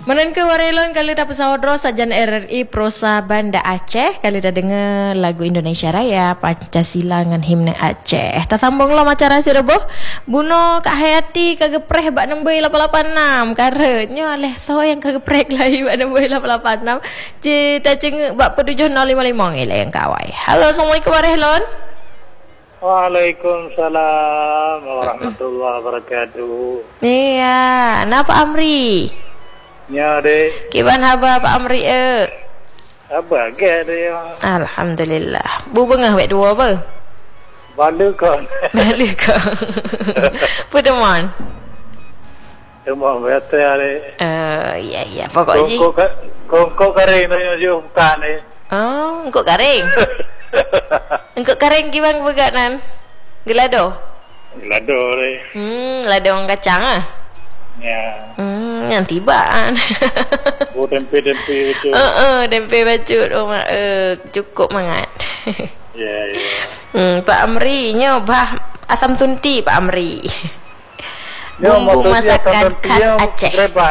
Menen ke warelon kali dah pesawat sajan RRI Prosa Banda Aceh. Kali dah dengar lagu Indonesia Raya Pancasila dengan himne Aceh. Tak sambung lah macara si reboh. Buno Kak Hayati kagepreh bak nemboi 886. Karenya oleh so yang kagepreh lagi bak nemboi 886. Cita cengek bak 7055 ngelai yang kawai. Halo, Assalamualaikum warelon. Waalaikumsalam warahmatullahi wabarakatuh. Iya, napa Amri? Ya dek. Kiban haba Pak Amri Apa ke dia? Alhamdulillah. Bu bengah wek dua apa? Balik kan. Balik ke. Pudeman. Cuma betul dek. Ya pokok ji. Kongko kering tu yang bukan ni. Oh, engkau kering. Engkau kering kiban beganan. Gelado. Gelado dek. Lado orang kacang ah. Ya. Yang tibaan. Oh tempe itu. Tempe bacut rumah cukup mangat. Ya. Pak Amri nyobah asam tunti Pak Amri. Bumbu masakan khas Aceh.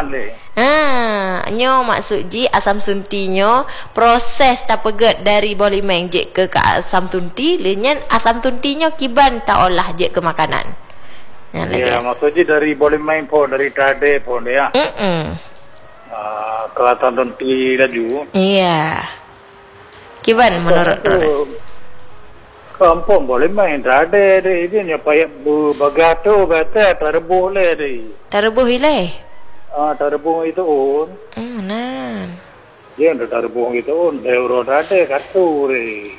Nyo maksud ji asam suntinyo proses tak pegat dari bolimeng je ke asam tunti, lenyan asam tuntinyo kiban tak olah je ke makanan. Ya, maksudnya dari boleh main pun, dari tade pun ya. Kelihatan tunti laju. Iya. Kiban menurut Rona? Kampung boleh main tade deh. Ini ni payah bagato bete terbuh le deh. Terbuh ile? Terbuh itu on. Nan. Dia ada terbuh itu on. Euro tade kartu deh.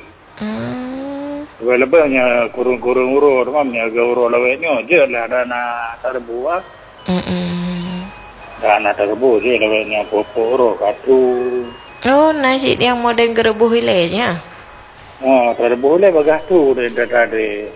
Lebihnya kurung-kurung urut, mamnya gauro lawetnya je lah dana terbuat. Dana terbuat je lawetnya popo urut katu. Oh, nasi yang modern gerebuh hilenya. Terbuat le bagatu de tadi.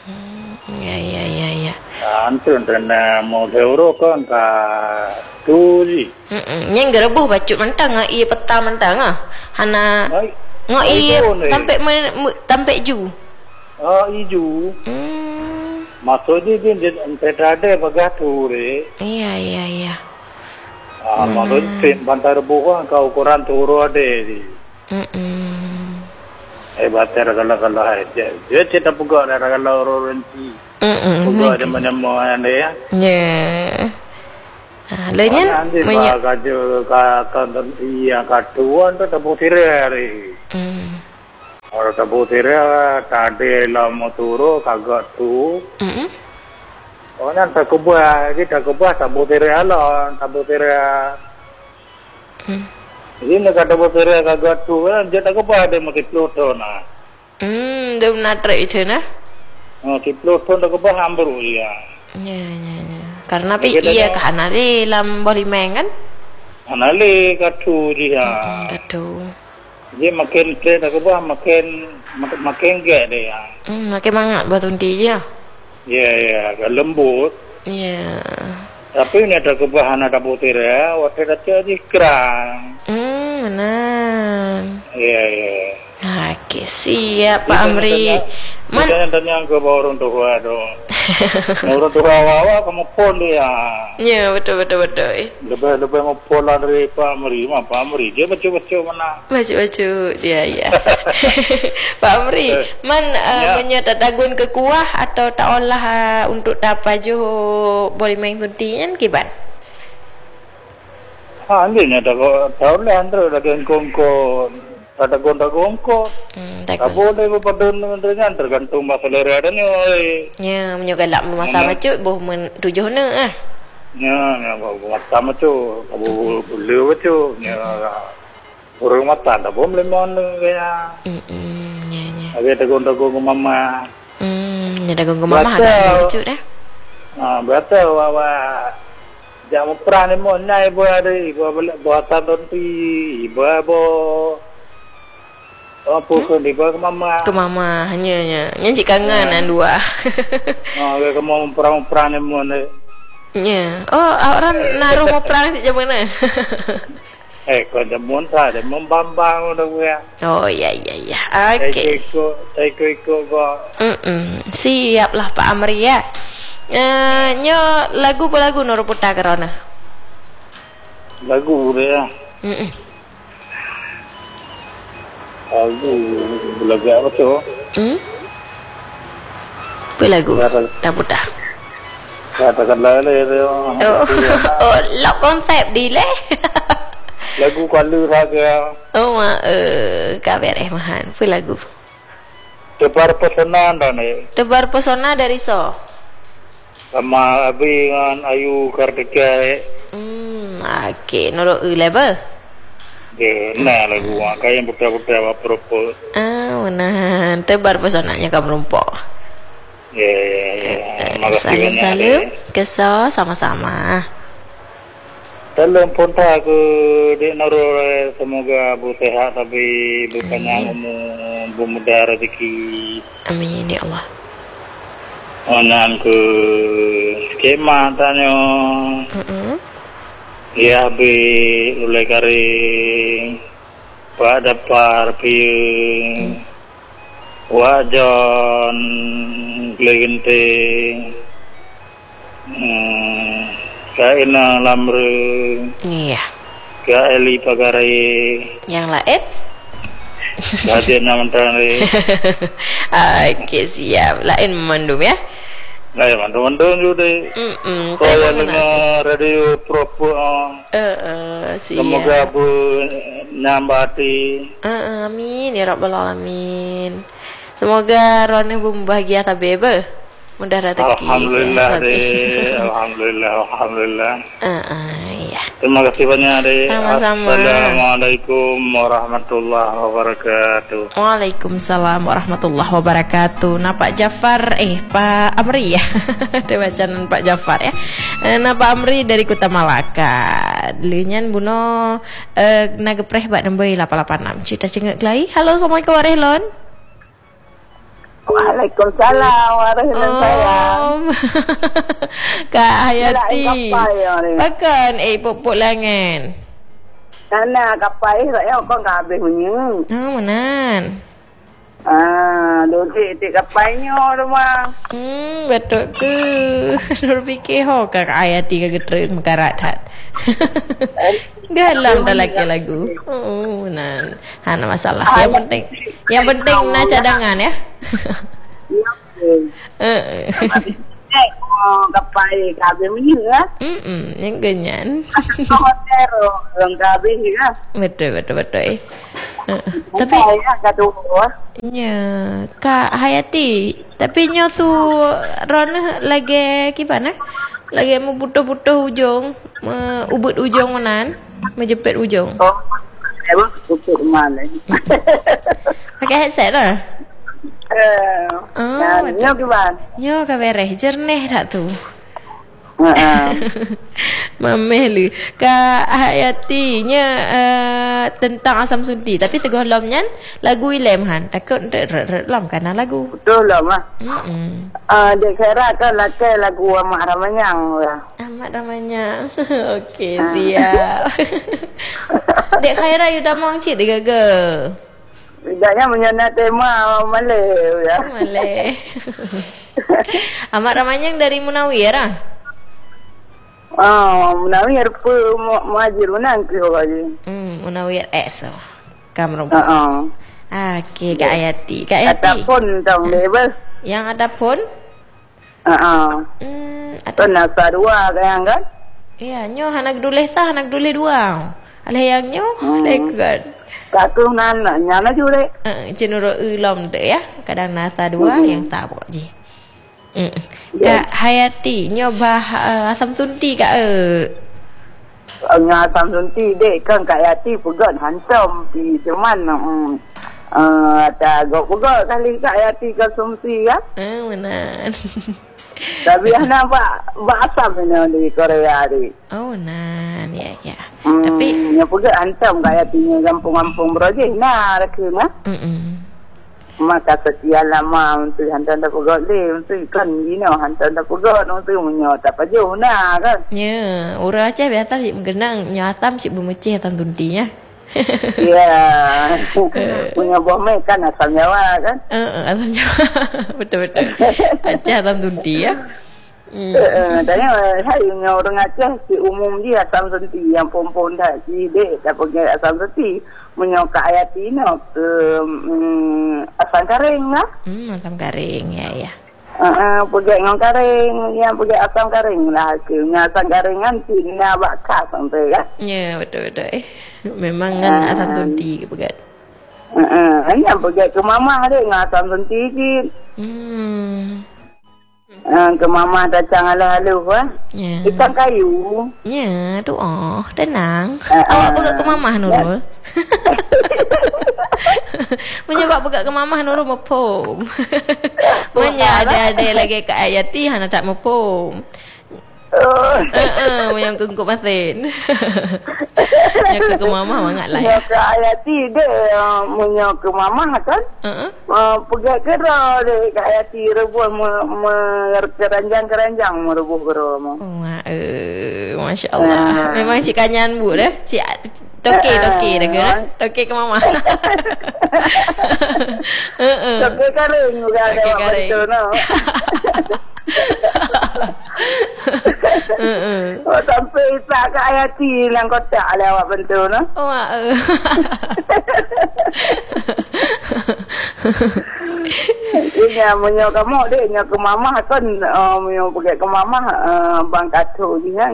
Ya. Antun dana mau gauro kan ka tu ji. Yang gerebuh bacut mentang iya peta mentang hana ngoi tampek ju. Hijau. Maksudnya dia ada bagatu re. Iya. Maksudnya bantar buah kau ukuran turu ada di. Bater kalau aja. Dia cerita buka ada kalau orang ti. Buka ada menyembuh anda ya. Ya. Lenyan menyak. Kau iya katuan tu tak boleh re. Orang tabutera tade la motoro kagak tu. Orang tak kubah, kita kubah tabutera la tabutera. Ini kata tabutera kagak tu kan jadi kubah ada mesti Pluto na. Dia natre itu na? Si Pluto tak kubah hambur ya. Ya. Karena iya kan ada lam bolimeng kan? Anale katu dia. Katu. Dia makin trade aku bah makin gede deh ya. Makin mangat batu tunti je. Ya, lembut. Ya. Tapi ini ada kebahan ada butir ya, waktu ada jadi kerang. Nan. Ya. Oke, siap Pak Amri. Tanya ke orang tua dong. Orang tua wawa kamu pun dia. Ya, betul. Lebih mau pola dari Pak Amri, Pak Amri dia baca mana? Baca dia ya. Pak Amri, menyata dagun ke kuah atau tak olah untuk tapaju boleh main tuntian kiban? Andainya tak olah antara dagang kongkong. Ada gonda-gongko. Tak boleh berpaduan dengan tergantung masalah ada ni. Ya, menyogalak masa macut boh tujuh na Ya, mata macut, abu boleh macut. Ya, orang mata tak boleh mana ya. Ya. Ada gonda-gongko mama. Ada gonggo mama ada macut dah. Betul bahwa jamu perani mo nyai bo ada buatan donti, ibu. Apa ke mama? Ke mama hanya cik kangen dua. Kamu perang ni mana? Ya. Oh, orang naruh mau perang sejak mana? Kau jamun tak ada membambang dah ya. Oh ya. Okey. Ikut kau. Siaplah Pak Amri ya. Nyo lagu noro putar kerana. Lagu dia. Lagu apa tu? Apa lagu? Dah budak. Katakanlah dia. Oh, lok konsep di le. Lagu Kuala Raga. Oh, kabar mahan. Apa lagu? Tebar pesona ni. Tebar pesona dari so. Sama abi dengan Ayu Kartika. Okey, nurut level. Nah lagu kayak buta-buta apa propos. Mana tebar pesonanya kamu rumpok. Salam kesal sama-sama. Dalam ponta ke dek naro semoga bu sehat tapi bukannya bermudah rezeki. Amin ya Allah. Onan ke skema tanya. Ya be ulai kari pada parpi wajon legente kaina lamre iya ka eli pagarai yang lain kajian namantane. Oke siap lain memandum ya. Lain mandum juga. Saya dengar radio propo. Siap. Semoga bu nyambati. Amin ya rabbal alamin. Semoga Roni bahagia tabebe. Mudah rezeki. Alhamdulillah. Iya. Terima kasih banyak deh. Sama-sama. Assalamualaikum warahmatullahi wabarakatuh. Waalaikumsalam warahmatullahi wabarakatuh. Nah Pak Jafar, Pak Amri ya. Ada bacaan Pak Jafar ya. Nah Pak Amri dari Kota Malaka. Linyan buno nagepreh Pak Nemboi 886. Cita cengek kelai. Halo, assalamualaikum warehlon. Waalaikumsalam warahmatullahi Kak Hayati. Pakan pupuk langan. Sana kapai saya kok enggak habis punya. Manan. Dulu tik kapainya rumah. Betul ke. Nur fikir Kak Hayati ke getreun mekarat. Galang dah lagi lagu. Nan. Hana masalah. Yang penting na cadangan ya. Kapai kabe punya. Yang genyan. Hotel orang kabe ya. Betul. Tapi ya Kak Hayati, tapi nyo tu Rona lagi gimana? Lagi mau butuh ujung, ubut ujung manan, menjepit ujung. Ubut mana? Pakai headset lah. Nyo gimana? Nyo kabareh jernih tak tu. Mamelu Kak Hayati nya tentang asam sunti tapi teguh lomnya lagu ilem han takut lam karena lagu betul lah mah dek kira kan lagu Amak Ramanyang Amak Ramanyang. Okey siap. Dek Khaira you dah mau cik tiga ke tidaknya menyana tema Malay ya Malay. Amak Ramanyang dari Munawir ah. Munawir apa majir menang ke lagi. Munawir so. Kamu. Okey Kak Hayati. Ada pun tang bebas. Yang ada pun? Atau nasa dua kan? Iya, nyo hanak duleh dua. Aleh yang nyo lekat. Katu nana nyana jure. Cenuro ulam tu ya. Kadang nasa dua yang tak buat je. Kak Hayati nyoba asam sunti Kak asam sunti dek kan Kak Hayati pegang hantam di cuman ada gok kali Kak Hayati konsumsi ya benar. tapi nampak asam ni di Korea ni benar ya tapi nya pegang hantam Kak Hayati kampung-kampung berojeh nah rekuna maka sekian lama untuk hantar dah pegot le untuk kan gini hantar dah pegot untuk menyot apa jauh nak kan ya orang Aceh biasa sih mengenang nyatam sih bermecih tan tuntinya ya punya bome kan asal Jawa kan asal Jawa betul Aceh tan tunti ya Tanya saya orang Aceh si umum dia asam senti yang pompon dah si dek dah pergi asam senti menyokak ayati no ke asam karing lah. Asam karing ya. Pergi dengan karing yang pergi asam karing lah ke asam karing nanti nak bakar sampai kan. Ya betul. Memang kan asam senti ke pegat. Yang pergi ke mama dek dengan asam senti je. Ke mama datang halu-halu ikan kayu. Ya, tu tenang. Awak pegat ke mamah Nurul. Menyebab pegat ke mamah Nurul mepom. Ada lagi kat Ayati hana tak mepom. Yang kengkuk masin. Yang ke mamah bangat lah. Yang ke Ayati dia menyok ke mamah kan. Pergi kera dia ke Ayati rebuh keranjang-keranjang merebuh kera mu. Masya Allah. Memang cik kanyan bu dah. Cik toke dah ke dah. Toke ke mamah. Toke karing juga ada betul no. Sampai isak ke Ayati yang kotak lah awak bentuk no. Dia menyok kamu dia nyok ke mamah kan menyok pergi ke mamah bang katu je kan.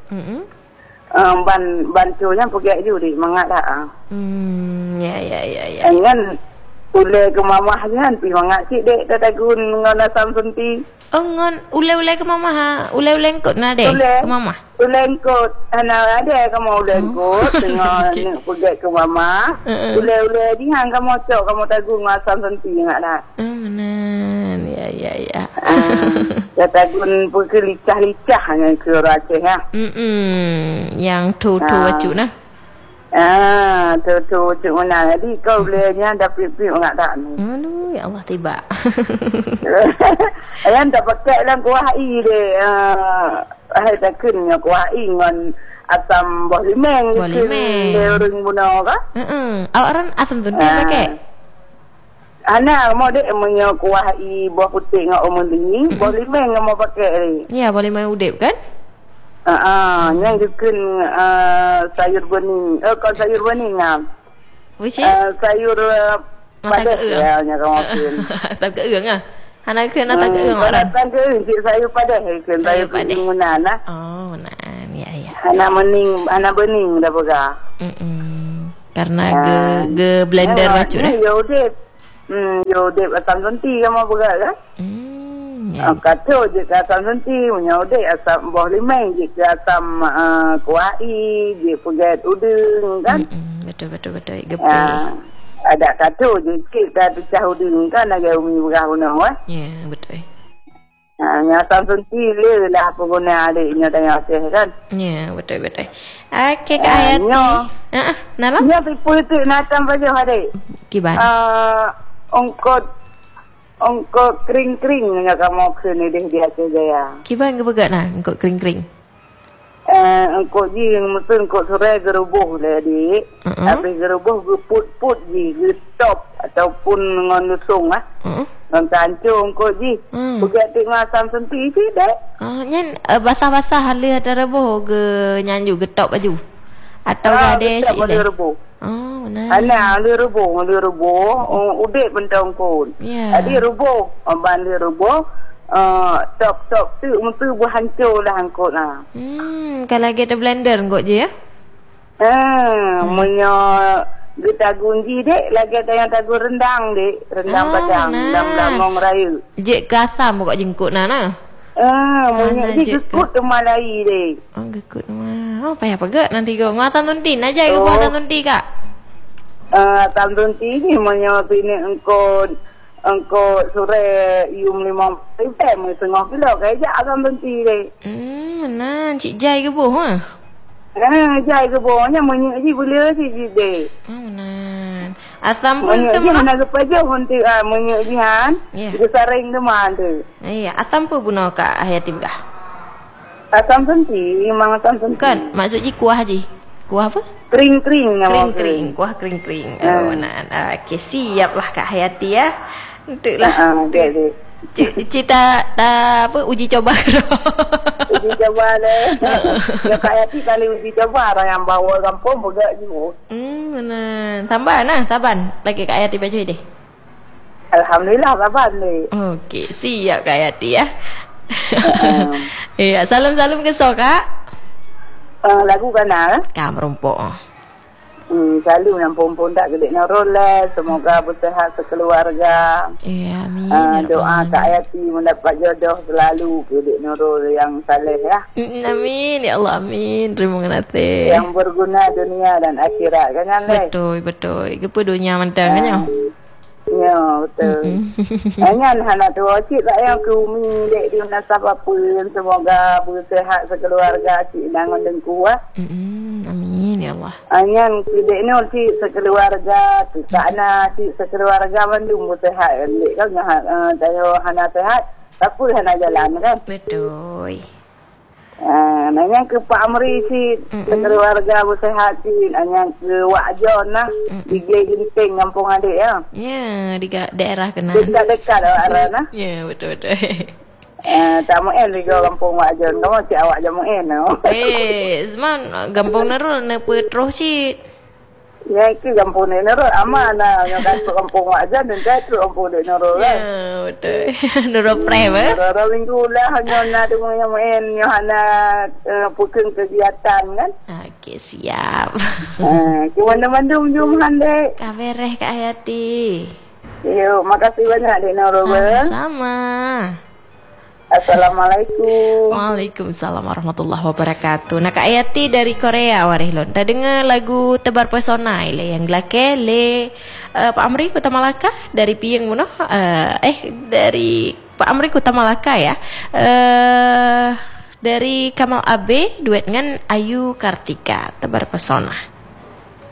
Bantunya pergi juga mangat lah. Ya. Kan ule ke mamah je kan pi mangat cik dek tatagun ngon asam senti. Ngon ule ke mamah ha. Ule engkot na dek ke mamah. Ule engkot ana ada kamu ule engkot tengok pergi ke mamah. Ule di hang kamu cok kamu tagung asam senti ngak dah. Benar. Ya. Tatagun pergi licah-licah dengan ke Aceh ha. Yang tu acu nah. Tu cik mana jadi kau bolehnya dah pip-pip enggak tak ni. Aduh ya Allah tiba. Ayam tak pakai dalam kuah i dia. Hai taknya kuah i dengan asam buah limeng. Dia orang bunuh ke? Awak orang asam tu dia pakai. Ana mau dek punya kuah i buah putih dengan omong dingin, buah limeng mau pakai ni. Ya, buah limeng udip kan? Yang dikun sayur bening. Kalau sayur bening sayur padat ya nya kamu pun. Tak keung ah. Hana keun tak keung orang. Tak keung sayur padat keun sayur padat munana. Nan ya. Hana bening dah pega. Karena ge blender racun dah. Yo asam senti kamu pega kan? Kacau je ke asam senti, menyaudik asam buah limeng je ke asam kuah i, je pegat udang kan? Betul. Gepeng. Ada kacau je sikit dah pecah udang kan, ada umi berah guna Ya, betul. Asam senti le lah pengguna adiknya tanya Aceh kan? Ya, betul. Okey, Kak Hayati. Nala? Ya, pipu itu natam baju adik. Kiban? Ongkok kering-kering nga kamu kene dia Aceh Jaya. Kiban ke pegat nah ongkok kering-kering? Ongkok ji mungkin ongkok sore gerubuh le dik. Tapi gerubuh geput-put ji, getop ataupun ngon lusung Ngon tancu ongkok ji. Pegat tengah asam senti je dek. Nyan basah-basah le ada rebuh ge nyanju getop baju. Atau gade cik le. Benar. Anak dia rubuh, udik bentang pun. Dia rubuh, ban dia rubuh. Top tu mesti buah hancur lah angkut lah. Kalau lagi ada blender angkut je ya? Punya kita gunji dek, lagi ada yang tagu rendang dek, rendang padang, langong raya. Jek kasam buka jengkut nana. Punya dia gekut rumah lagi dek. Gekut rumah. Payah pegat nanti kau. Ngatan tunti, najai ke buah tunti kak? Tam tunti ni punya bini engkau sore ium 5 setengah kilo kayak tam tunti dek. Nah, cik jai ke buah? Jai ke buahnya punya je boleh je dek. Nah. Asam pun tu mah. Mana kepaja honti punya je han. Dia saring tu mah tu. Iya, asam pun guna Kak Hayati bah. Asam tunti, memang asam tunti. Kan, maksudnya kuah je. Kuah apa? Kering-kering. Kuah kering-kering. Okey, siaplah Kak Hayati ya. Untuklah. Cita apa uji coba. Uji coba deh. Ya kayak kali uji coba orang yang bawa kampung juga juga. Benar. Tambahan taban lagi Kak Ayati baju deh. Alhamdulillah kabar ni. Okey, siap Kak Ayati ya. Iya, salam-salam ke Kak. Lagu kenal? Kam rompok. Selalu yang pun tak gede Nurul lah. Semoga bersihat sekeluarga. Ya, amin. Doa Kak Ayati mendapat jodoh selalu gede Nurul yang saleh ya. Amin ya Allah, amin. Terima kasih. Yang berguna dunia dan akhirat kan leh. Betul. Kepa dunia mentang kan ya. Ya, betul. Hanya anak tua cik tak yang ke umi dek di nasab apa. Semoga bersihat sekeluarga cik dangan dengku ah. Amin ya Allah. Hanya dek ni cik sekeluarga, tak nak cik sekeluarga mandum bersihat. Dek kan tayo hana sehat, tapi hana jalan kan. Betul. Nanya ke Pak Amri si sekeluarga bersihat si nanya ke Wak John lah di Genting kampung adik ya. Ya, di daerah kena. Dekat arah nah. Ya, betul. Tak main di kampung Wak John. Kamu si awak jam main no. Seman kampung Nerul ne terus si. Ya itu kampung Nerul aman lah. Yang kat kampung Wak John dan kat kampung Nerul kan. Ya, betul. Nerul Prem Nerul minggu lah hanya nak tengok yang main yang nak pukul kegiatan kan. Okey, siap. Cuma mandum jom handek. Kabareh Kak Ayati. Yo, makasih banyak Dek Nurul. Sama-sama. Assalamualaikum. Waalaikumsalam warahmatullahi wabarakatuh. Nak Kak Ayati dari Korea Warihlon. Dah dengar lagu Tebar Pesona ile yang gelake le Pak Amri Kota Malaka dari Pieng Muno. Dari Pak Amri Kota Malaka ya. Dari Kamal Abe duet dengan Ayu Kartika Tebar Pesona.